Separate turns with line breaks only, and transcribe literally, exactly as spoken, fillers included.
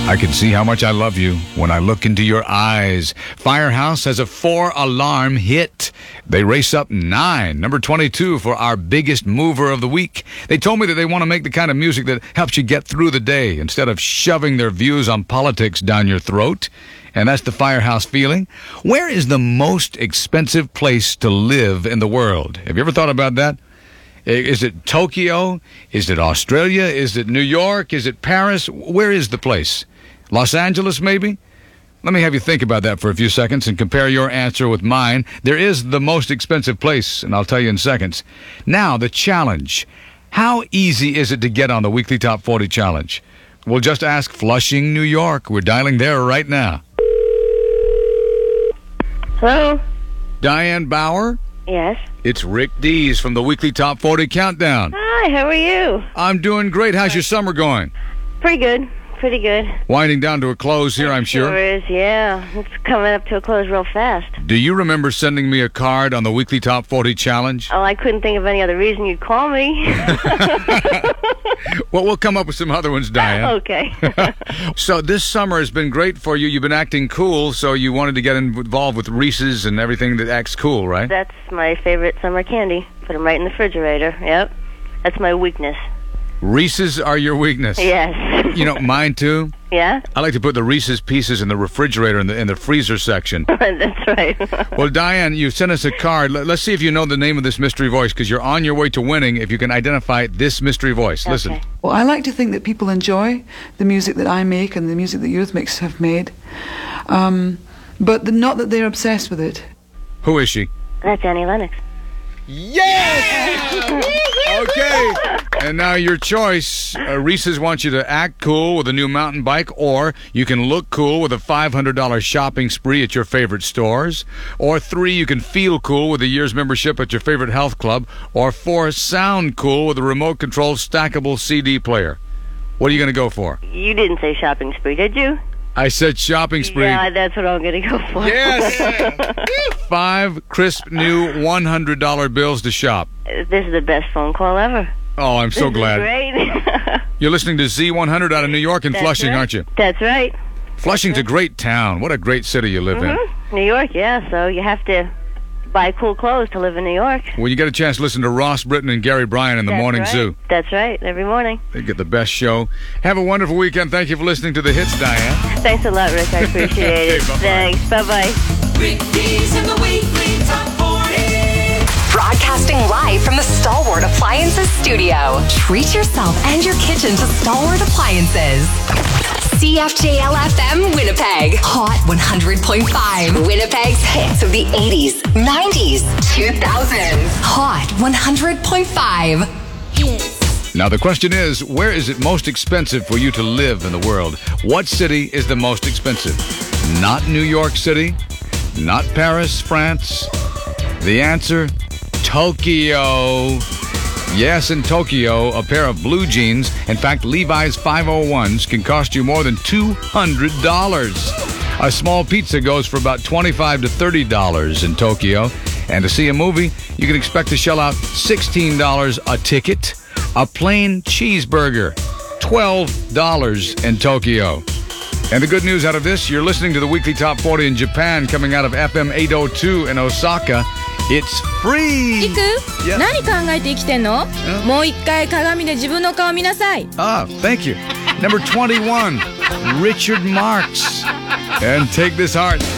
I can see how much I love you when I look into your eyes. Firehouse has a four-alarm hit. They race up nine, number twenty-two for our biggest mover of the week. They told me that they want to make the kind of music that helps you get through the day instead of shoving their views on politics down your throat. And that's the Firehouse feeling. Where is the most expensive place to live in the world? Have you ever thought about that? Is it Tokyo? Is it Australia? Is it New York? Is it Paris? Where is the place? Los Angeles, maybe? Let me have you think about that for a few seconds and compare your answer with mine. There is the most expensive place, and I'll tell you in seconds. Now, the challenge. How easy is it to get on the Weekly Top forty Challenge? We'll just ask Flushing, New York. We're dialing there right now.
Hello?
Diane Bauer?
Yes.
It's Rick Dees from the Weekly Top forty Countdown.
Hi, how are you?
I'm doing great. How's your summer going?
Pretty good. Pretty good.
Winding down to a close here, I'm sure.
Sure is, yeah. It's coming up to a close real fast.
Do you remember sending me a card on the Weekly Top forty Challenge?
Oh, I couldn't think of any other reason you'd call me.
Well, we'll come up with some other ones, Diane.
Okay.
So this summer has been great for you. You've been acting cool, so you wanted to get involved with Reese's and everything that acts cool, right?
That's my favorite summer candy. Put them right in the refrigerator. Yep. That's my weakness.
Reese's are your weakness?
Yes.
You know, mine too.
Yeah?
I like to put the Reese's Pieces in the refrigerator in the in the freezer section.
That's right.
Well, Diane, you sent us a card. Let's see if you know the name of this mystery voice, because you're on your way to winning if you can identify this mystery voice.
Okay.
Listen.
Well, I like to think that people enjoy the music that I make and the music that Eurythmics have made, um, but the, not that they're obsessed with it.
Who is she?
That's Annie Lennox.
Yes! Okay. And now your choice. Uh, Reese's wants you to act cool with a new mountain bike, or you can look cool with a five hundred dollars shopping spree at your favorite stores. Or three, you can feel cool with a year's membership at your favorite health club. Or four, sound cool with a remote-controlled stackable C D player. What are you going to go for?
You didn't say shopping spree, did you?
I said shopping spree.
Yeah, that's what I'm going to go for.
Yes! Five crisp new one hundred dollar bills to shop.
This is the best phone call ever.
Oh, I'm so
this
glad.
Is great.
You're listening to Z one hundred out of New York and
That's
Flushing,
right.
aren't you?
That's right.
Flushing's a great town. What a great city you live
Mm-hmm. New York, yeah, so you have to buy cool clothes to live in New York.
in. When you get a chance, listen to Ross Britton and Gary Bryan in the
That's
Morning
right.
Zoo.
That's right, every morning.
They get the best show. Have a wonderful weekend. Thank you for listening to the hits, Diane.
Thanks a lot, Rick. I appreciate
Okay,
it.
bye-bye.
Thanks. Bye-bye.
Rick Dees in the Weekly Top forty.
Broadcasting live from the Stalwart Appliances studio. Treat yourself and your kitchen to Stalwart Appliances. C F J L F M Winnipeg. Hot one hundred point five. Winnipeg's hits of the eighties, nineties, two thousands. Hot one hundred point five.
Now, the question is, where is it most expensive for you to live in the world? What city is the most expensive? Not New York City, not Paris, France. The answer, Tokyo. Yes, in Tokyo, a pair of blue jeans, in fact, Levi's five oh ones, can cost you more than two hundred dollars. A small pizza goes for about twenty-five to thirty dollars in Tokyo. And to see a movie, you can expect to shell out sixteen dollars a ticket. A plain cheeseburger, twelve dollars in Tokyo. And the good news out of this, you're listening to the Weekly Top forty in Japan, coming out of F M eight oh two in Osaka. It's free!
リク、
Yes.
何考えて生きてんの？もう一回鏡で自分の顔見なさい。
Ah, thank you. Number twenty-one, Richard Marx. And take this heart.